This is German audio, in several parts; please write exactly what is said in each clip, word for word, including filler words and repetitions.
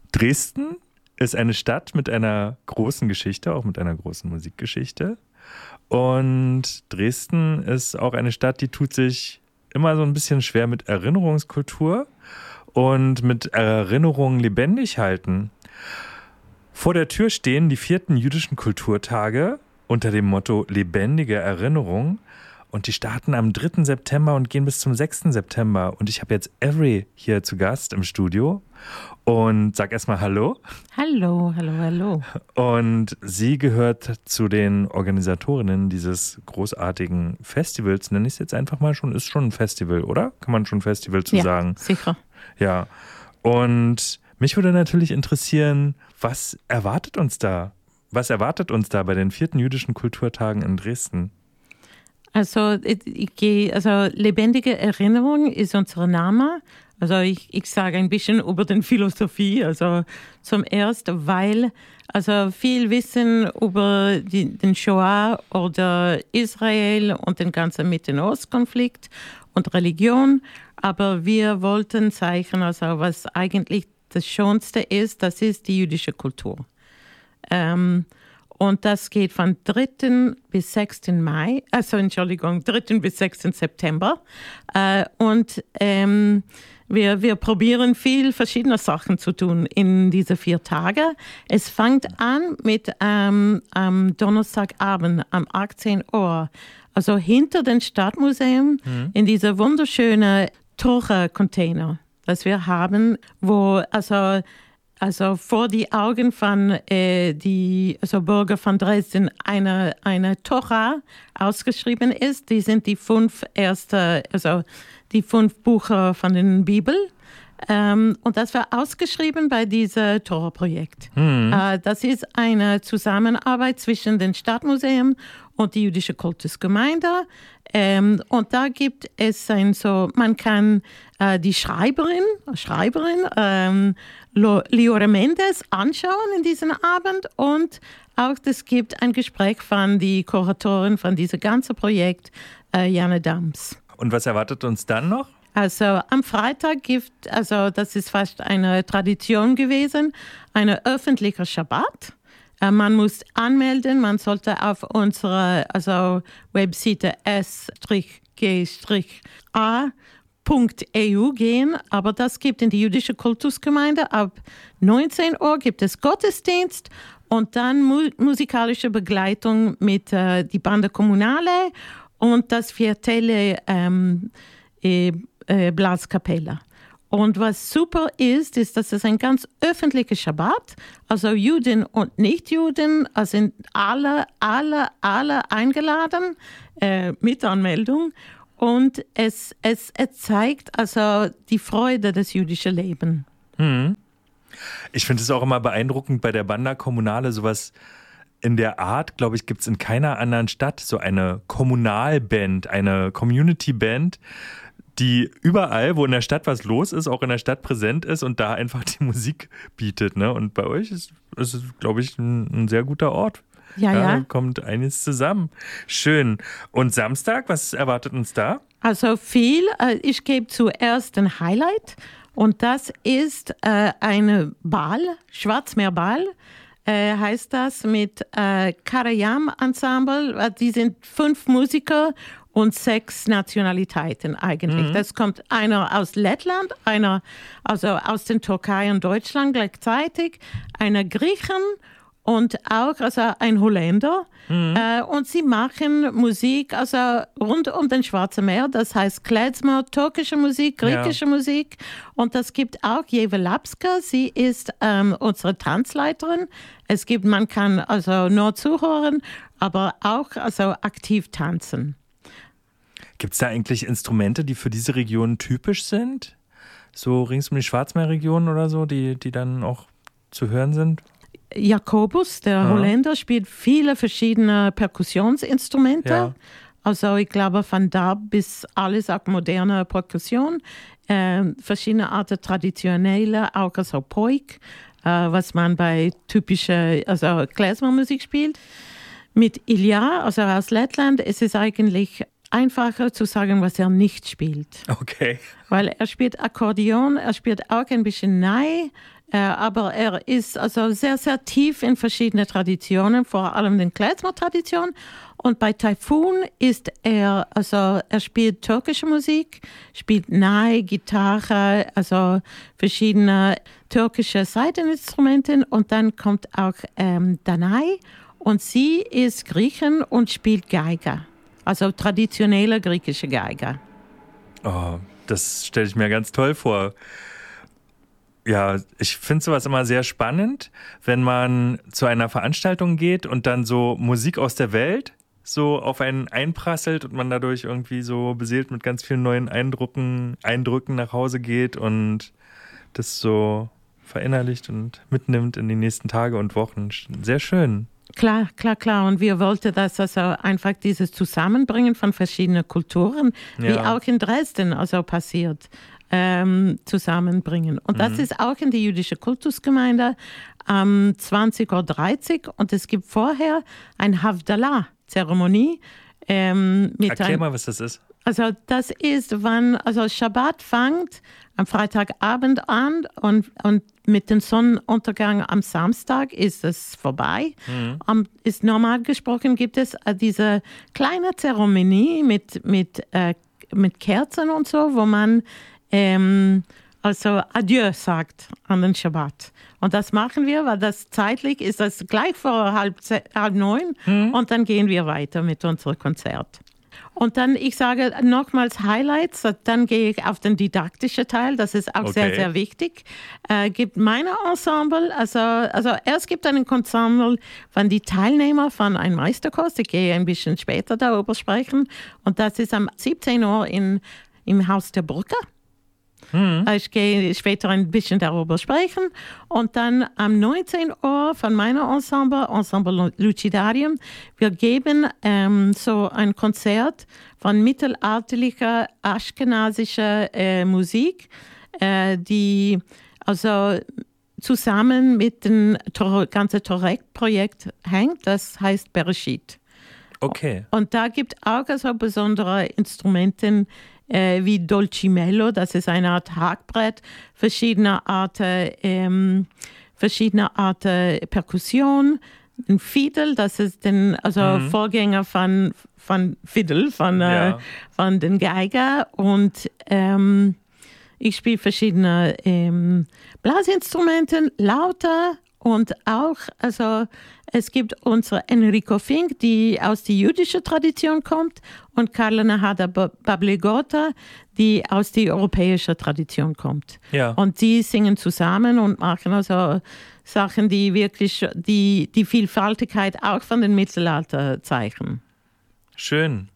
Dresden ist eine Stadt mit einer großen Geschichte, auch mit einer großen Musikgeschichte. Und Dresden ist auch eine Stadt, die tut sich immer so ein bisschen schwer mit Erinnerungskultur und mit Erinnerungen lebendig halten. Vor der Tür stehen die vierten jüdischen Kulturtage unter dem Motto Lebendige Erinnerung. Und die starten am dritten September und gehen bis zum sechsten September. Und ich habe jetzt Avery hier zu Gast im Studio. Und sag erstmal Hallo. Hallo, hallo, hallo. Und sie gehört zu den Organisatorinnen dieses großartigen Festivals. Nenne ich es jetzt einfach mal schon. Ist schon ein Festival, oder? Kann man schon Festival zu ja, sagen? Sicher. Ja. Und mich würde natürlich interessieren, was erwartet uns da? Was erwartet uns da bei den vierten jüdischen Kulturtagen in Dresden? Also, ich gehe, also lebendige Erinnerung ist unser Name. Also ich, ich sage ein bisschen über die Philosophie. Also zum Ersten, weil also viel Wissen über die, den Shoah oder Israel und den ganzen Mitte-Ost-Konflikt und Religion. Aber wir wollten zeigen, also was eigentlich das Schönste ist, das ist die jüdische Kultur. Ähm, Und das geht von dritten bis sechsten Mai, also Entschuldigung, dritten bis sechsten September. Äh, und ähm, wir, wir probieren viel verschiedene Sachen zu tun in diese vier Tage. Es fängt an mit ähm, am Donnerstagabend um achtzehn Uhr, also hinter dem Stadtmuseum, mhm. in dieser wunderschönen Tore-Container, das wir haben, wo also Also vor die Augen von äh, die also Bürger von Dresden eine, eine Tora ausgeschrieben ist. Die sind die fünf erste, also die fünf Bücher von der Bibel. Ähm, und das war ausgeschrieben bei diesem Tora-Projekt. Mhm. Äh, das ist eine Zusammenarbeit zwischen dem Stadtmuseum und die jüdische Kultusgemeinde. Ähm, und da gibt es ein so, man kann äh, die Schreiberin, Schreiberin ähm, Liore Mendes anschauen in diesem Abend und auch es gibt ein Gespräch von die Kuratorin von diesem ganzen Projekt, äh, Janne Dams. Und was erwartet uns dann noch? Also am Freitag gibt, also das ist fast eine Tradition gewesen, eine öffentliche Schabbat. Äh, man muss anmelden, man sollte auf unsere also Webseite s g a Punkt e u gehen, aber das gibt in die jüdische Kultusgemeinde. Ab neunzehn Uhr gibt es Gottesdienst und dann mu- musikalische Begleitung mit äh, die Bande Kommunale und das Viertelle ähm, äh, äh, Blaskapelle. Und was super ist, ist, dass es ein ganz öffentlicher Schabbat, also Juden und Nichtjuden, also sind alle, alle, alle eingeladen äh, mit Anmeldung. Und es, es, es zeigt also die Freude des jüdischen Lebens. Hm. Ich finde es auch immer beeindruckend bei der Banda Kommunale, sowas in der Art, glaube ich, gibt es in keiner anderen Stadt so eine Kommunalband, eine Community-Band, die überall, wo in der Stadt was los ist, auch in der Stadt präsent ist und da einfach die Musik bietet. Ne? Und bei euch ist es, glaube ich, ein, ein sehr guter Ort. Ja, ja. Da kommt einiges zusammen. Schön. Und Samstag, was erwartet uns da? Also viel. Ich gebe zuerst ein Highlight und das ist äh, eine Ball, Schwarzmeerball, äh, heißt das, mit äh, Karayam Ensemble. Die sind fünf Musiker und sechs Nationalitäten eigentlich. Mhm. Das kommt einer aus Lettland, einer also aus der Türkei und Deutschland gleichzeitig, einer Griechen und auch also ein Holländer. Mhm. Äh, und sie machen Musik also rund um den Schwarzen Meer. Das heißt Klezmer, türkische Musik, griechische ja. Musik. Und das gibt auch Jeva Lapska. Sie ist ähm, unsere Tanzleiterin. Es gibt, man kann also nur zuhören, aber auch also aktiv tanzen. Gibt es da eigentlich Instrumente, die für diese Region typisch sind? So rings um die Schwarzmeerregion oder so, die, die dann auch zu hören sind? Jakobus, der ja. Holländer, spielt viele verschiedene Perkussionsinstrumente. Ja. Also ich glaube von da bis alles auch moderne Perkussion. Äh, verschiedene Arten traditionelle, auch also Poik, äh, was man bei typischer also Klezmermusik spielt. Mit Ilja, also aus Lettland, ist es eigentlich einfacher zu sagen, was er nicht spielt. Okay. Weil er spielt Akkordeon, er spielt auch ein bisschen Ney, Äh, aber er ist also sehr, sehr tief in verschiedene Traditionen, vor allem den Klezmer-Tradition. Und bei Tayfun ist er, also er spielt türkische Musik, spielt Ney, Gitarre, also verschiedene türkische Saiteninstrumente. Und dann kommt auch ähm, Danay und sie ist Griechin und spielt Geige, also traditionelle griechische Geige. Oh, das stelle ich mir ganz toll vor. Ja, ich finde sowas immer sehr spannend, wenn man zu einer Veranstaltung geht und dann so Musik aus der Welt so auf einen einprasselt und man dadurch irgendwie so beseelt mit ganz vielen neuen Eindrücken, Eindrücken nach Hause geht und das so verinnerlicht und mitnimmt in die nächsten Tage und Wochen. Sehr schön. Klar, klar, klar. Und wir wollten das also einfach dieses Zusammenbringen von verschiedenen Kulturen, ja. wie auch in Dresden also passiert. Ähm, zusammenbringen. Und das mhm. ist auch in die jüdische Kultusgemeinde am um zwanzig Uhr dreißig und es gibt vorher eine Havdalah-Zeremonie. Ähm, Erklär ein, mal, was das ist. Also das ist, wann, also Schabbat fängt am Freitagabend an und, und mit dem Sonnenuntergang am Samstag ist es vorbei. Mhm. Um, ist normal gesprochen, gibt es äh, diese kleine Zeremonie mit, mit, äh, mit Kerzen und so, wo man Ähm, also Adieu sagt an den Schabbat. Und das machen wir, weil das zeitlich ist das gleich vor halb, halb neun mhm. und dann gehen wir weiter mit unserem Konzert. Und dann, ich sage nochmals Highlights, dann gehe ich auf den didaktischen Teil, das ist auch okay. sehr, sehr wichtig. Äh, gibt meine Ensemble, also, also erst gibt ein Ensemble von die Teilnehmer von einem Meisterkurs, ich gehe ein bisschen später darüber sprechen und das ist am siebzehn Uhr in, im Haus der Brücke. Mhm. Ich gehe später ein bisschen darüber sprechen. Und dann am neunzehn Uhr von meiner Ensemble, Ensemble Lucidarium, wir geben ähm, so ein Konzert von mittelalterlicher, aschkenasischer äh, Musik, äh, die also zusammen mit dem ganzen Torek-Projekt hängt. Das heißt Bereshit. Okay. Und da gibt es auch also besondere Instrumente, Äh, wie Dolcimelo, das ist eine Art Hackbrett, verschiedene Arten, ähm, verschiedene Arten Perkussion, ein Fiddle, das ist den also mhm. Vorgänger von, von Fiddle, von, ja. äh, von den Geiger und ähm, ich spiele verschiedene ähm, Blasinstrumente, lauter und auch, also es gibt unsere Enrico Fink, die aus der jüdischen Tradition kommt und Carla Nahada Bablegota, die aus der europäischen Tradition kommt. Ja. Und die singen zusammen und machen also Sachen, die wirklich die, die Vielfaltigkeit auch von den Mittelalter zeichnen. Schön.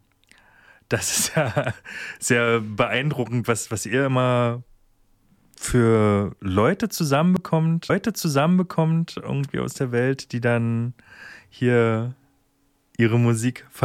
Das ist ja sehr beeindruckend, was, was ihr immer für Leute zusammenbekommt, Leute zusammenbekommt irgendwie aus der Welt, die dann hier ihre Musik